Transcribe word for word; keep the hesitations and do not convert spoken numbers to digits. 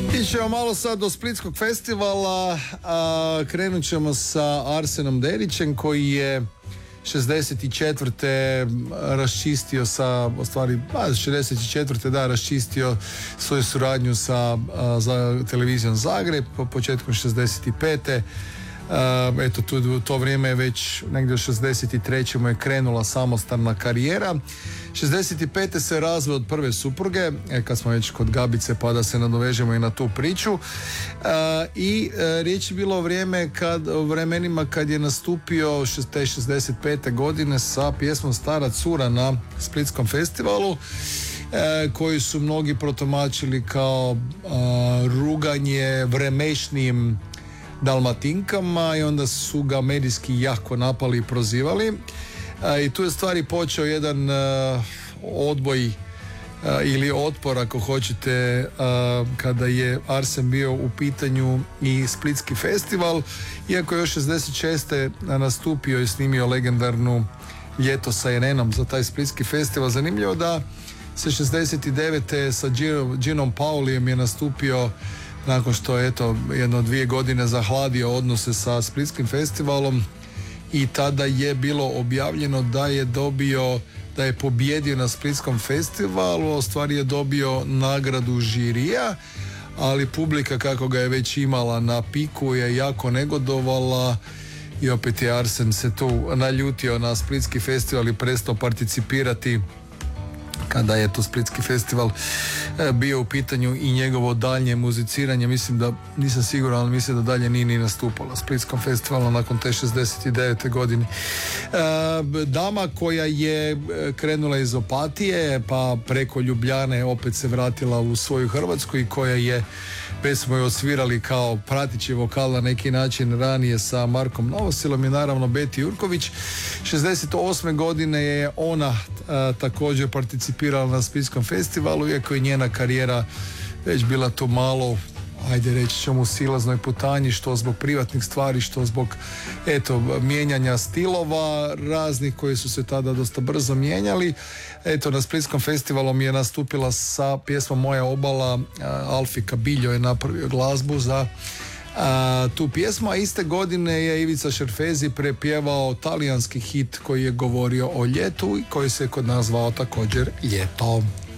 Ićemo malo sad do Splitskog festivala, a, krenut ćemo sa Arsenom Dedićem koji je šezdeset četvrte raščistio sa, u stvari, ba, šezdeset četvrte da, raščistio svoju suradnju sa a, za televizijom Zagreb, po početkom šezdeset pete. Uh, eto, tu, u to vrijeme je već negdje u šezdeset treće mu je krenula samostalna karijera. šezdeset pete se razveo od prve supruge, e, kad smo već kod Gabice, pa da se nadovežemo i na tu priču. Uh, I uh, riječ je bilo o vrijeme kad, o vremenima kad je nastupio te šezdeset pete godine sa pjesmom Stara cura na Splitskom festivalu, E, koji su mnogi protumačili kao uh, ruganje vremešnim Dalmatinkama i onda su ga medijski jako napali i prozivali. E, I tu je stvari počeo jedan uh, odboj uh, ili otpor, ako hoćete, uh, kada je Arsen bio u pitanju i Splitski festival, iako je još šezdeset šeste nastupio i snimio legendarnu Ljeto sa Irenom za taj Splitski festival. Zanimljivo da se šezdeset devete sa Ginom Paulijem je nastupio nakon što je eto jedno dvije godine zahladio odnose sa Splitskim festivalom i tada je bilo objavljeno da je dobio, da je pobjedio na Splitskom festivalu, u stvari je dobio nagradu žirija, ali publika, kako ga je već imala na piku, je jako negodovala i opet je Arsen se tu naljutio na Splitski festival i prestao participirati kada je to Splitski festival bio u pitanju i njegovo daljnje muziciranje. Mislim da, nisam siguran, ali mislim da dalje nije ni nastupala na Splitskom festivalu nakon te šezdeset devete godine. E, dama koja je krenula iz Opatije pa preko Ljubljane opet se vratila u svoju Hrvatsku i koja je, već smo je osvirali kao pratići vokal na neki način ranije sa Markom Novosilom, je naravno Beti Jurković. šezdeset osme godine je ona a, također participirala na Splitskom festivalu, iako je njena karijera već bila tu malo, ajde reći ćemo, u silaznoj putanji, što zbog privatnih stvari, što zbog eto mijenjanja stilova raznih koji su se tada dosta brzo mijenjali. Eto, na Splitskom festivalu mi je nastupila sa pjesmom Moja obala, Alfi Kabiljo je napravio glazbu za a, tu pjesmu, a iste godine je Ivica Šerfezi prepjevao talijanski hit koji je govorio o ljetu i koji se kod nas zvao također Ljeto.